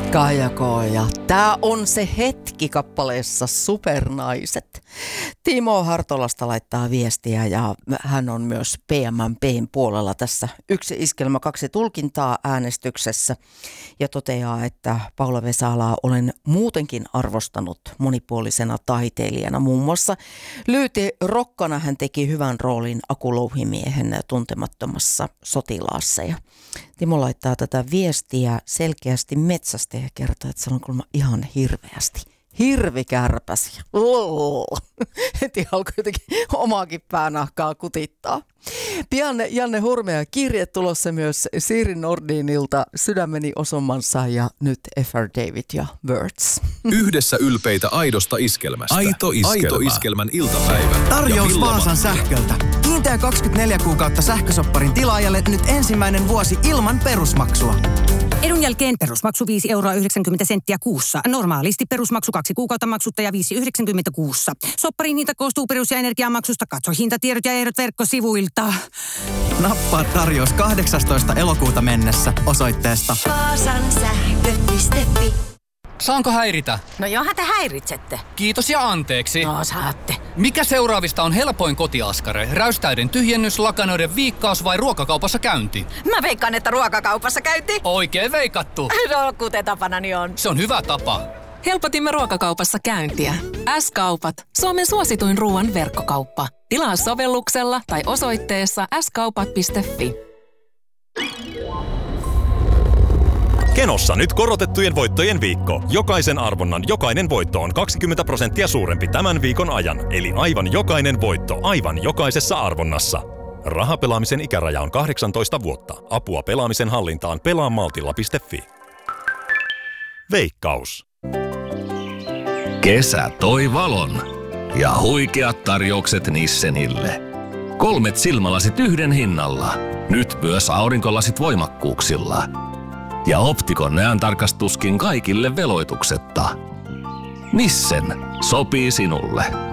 Kaija ja tää on se hetki kappaleessa Supernaiset. Timo Hartolasta laittaa viestiä ja hän on myös PMMP:n puolella tässä 1 iskelmä 2 tulkintaa äänestyksessä ja toteaa, että Paula Vesalaa olen muutenkin arvostanut monipuolisena taiteilijana. Muun muassa Lyyti Rokkana hän teki hyvän roolin Aku Louhimiehen Tuntemattomassa sotilaassa ja Timo laittaa tätä viestiä selkeästi metsästä ja kertoo, että se on kuulemma ihan hirveästi. Hirvikärpäs. Heti alkoi jotenkin omaakin päänahkaa kutittaa. Pian Janne Hurmea kirje tulossa myös Siiri Nordinilta Sydämeni osumansa ja nyt F.R. David ja Words. Yhdessä ylpeitä aidosta iskelmästä. Aito iskelmän iltapäivä. Tarjous Vaasan sähköltä. Kiinteä 24 kuukautta sähkösopparin tilaajalle nyt ensimmäinen vuosi ilman perusmaksua. Edun jälkeen perusmaksu 5,90 € kuussa. Normaalisti perusmaksu 2 kuukautta maksutta ja 5,90 € kuussa. Sopparin hinta koostuu perus- ja energiamaksusta. Katso hintatiedot ja ehdot verkkosivuilta. Nappaa tarjous 18. elokuuta mennessä osoitteesta vaasansähkö.fi. Saanko häiritä? No johan te häiritsette. Kiitos ja anteeksi. No saatte. Mikä seuraavista on helpoin kotiaskare? Räystäiden tyhjennys, lakanoiden viikkaus vai ruokakaupassa käynti? Mä veikkaan, että ruokakaupassa käynti. Oikein veikattu. No kuten tapanani on. Se on hyvä tapa. Helpotimme ruokakaupassa käyntiä. S-kaupat. Suomen suosituin ruoan verkkokauppa. Tilaa sovelluksella tai osoitteessa skaupat.fi. Kenossa nyt korotettujen voittojen viikko. Jokaisen arvonnan jokainen voitto on 20% suurempi tämän viikon ajan. Eli aivan jokainen voitto aivan jokaisessa arvonnassa. Rahapelaamisen ikäraja on 18 vuotta. Apua pelaamisen hallintaan pelaamaltilla.fi. Veikkaus. Kesä toi valon ja huikeat tarjoukset Nissenille. 3 silmälasit yhden hinnalla. Nyt myös aurinkolasit voimakkuuksilla. Ja Optikon näöntarkastuskin kaikille veloituksetta. Nissen sopii sinulle.